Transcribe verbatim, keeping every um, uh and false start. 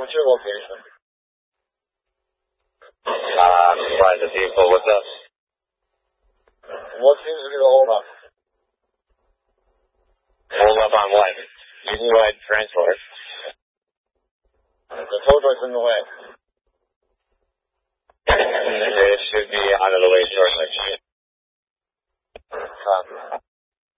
what's your location? Uh, Plaza People, what's up? What seems to be the hold up? Hold up on what? You can go ahead and transport. The tow truck's in the way. It should be out of the way shortly.